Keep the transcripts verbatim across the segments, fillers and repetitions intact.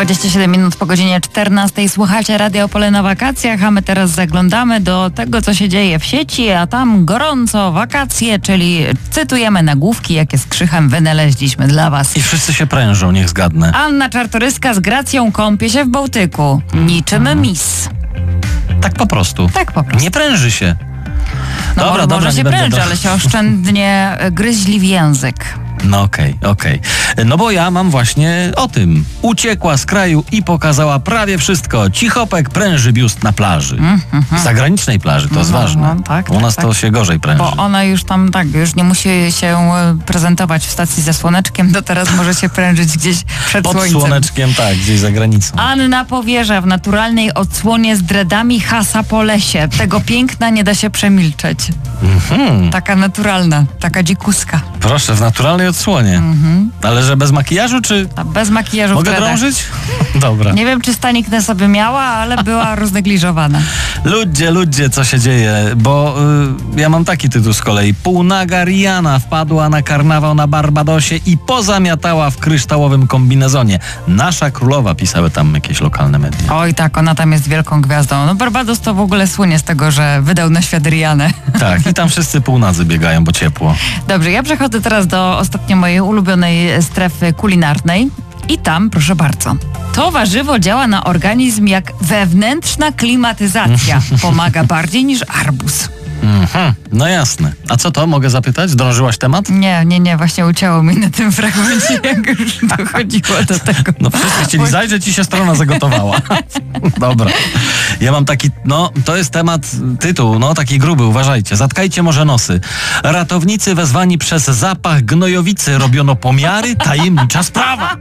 dwadzieścia siedem minut po godzinie czternastej. Słuchacie Radio Opole na wakacjach, a my teraz zaglądamy do tego, co się dzieje w sieci, a tam gorąco wakacje, czyli cytujemy nagłówki, jakie z Krzychem wynaleźliśmy dla was. I wszyscy się prężą, niech zgadnę. Anna Czartoryska z gracją kąpie się w Bałtyku. Niczym Mhm. mis. Tak po prostu. Tak po prostu. Nie pręży się. No dobra, może, dobra, może się nie będę pręży, do- ale się oszczędnie gryźli w język. No okej, okay, okej. Okay. No bo ja mam właśnie o tym. Uciekła z kraju i pokazała prawie wszystko. Cichopek pręży biust na plaży. Mm, mm, mm. Zagranicznej plaży, to jest No, ważne. no, tak, U nas tak, to tak. się gorzej pręży. Bo ona już tam tak, już nie musi się e, prezentować w stacji ze słoneczkiem, to teraz może się prężyć gdzieś przed Pod słońcem. słoneczkiem, tak, gdzieś za granicą. Anna Powierza w naturalnej odsłonie z dreadami hasa po lesie. Tego piękna nie da się przemilczeć. Mhm. Taka naturalna, taka dzikuska. Proszę, w naturalnej odsłonie. Mhm. Ale że bez makijażu, czy A bez makijażu w mogę dreadach. drążyć? Dobra. Nie wiem, czy staniknę sobie miała, ale była roznegliżowana. Ludzie, ludzie, co się dzieje? Bo y, ja mam taki tytuł z kolei. Półnaga Rihanna wpadła na karnawał na Barbadosie i pozamiatała w kryształowym kombinezonie. Nasza królowa, pisały tam jakieś lokalne media. Oj tak, ona tam jest wielką gwiazdą. No Barbados to w ogóle słynie z tego, że wydał na świat Rihanę. Tak, i tam wszyscy półnadzy biegają, bo ciepło. Dobrze, ja przechodzę teraz do ostatnio mojej ulubionej strefy kulinarnej. I tam, proszę bardzo, to warzywo działa na organizm jak wewnętrzna klimatyzacja. Pomaga bardziej niż arbuz. Mhm, no jasne. A co to, mogę zapytać? Drążyłaś temat? Nie, nie, nie, właśnie ucięło mi na tym fragmencie, jak już dochodziło do tego. No wszyscy chcieli zajrzeć i się strona zagotowała. Dobra. Ja mam taki, no to jest temat, tytuł, no taki gruby, uważajcie. Zatkajcie może nosy. Ratownicy wezwani przez zapach gnojowicy robiono pomiary, tajemnicza sprawa.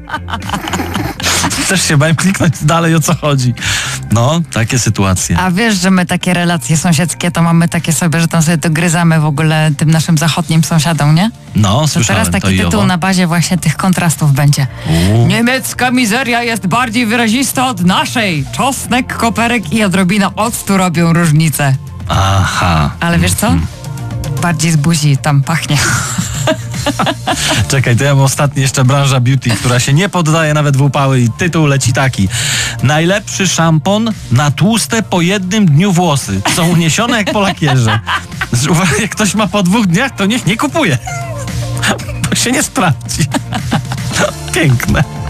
Też się bałem kliknąć dalej, o co chodzi. No, takie sytuacje. A wiesz, że my takie relacje sąsiedzkie to mamy takie sobie, że tam sobie dogryzamy w ogóle tym naszym zachodnim sąsiadom, nie? No, To słyszałem teraz to taki i tytuł owo. na bazie właśnie tych kontrastów będzie. Uuu. Niemiecka mizeria jest bardziej wyrazista od naszej. Czosnek, koperek i odrobina octu robią różnicę. Aha. Ale wiesz co? Bardziej z buzi tam pachnie. Czekaj, to ja mam ostatni jeszcze branża beauty, która się nie poddaje nawet w upały i tytuł leci taki. Najlepszy szampon na tłuste po jednym dniu włosy. Są uniesione jak po lakierze. Uwaga, jak ktoś ma po dwóch dniach, to niech nie kupuje. Bo się nie sprawdzi. Piękne.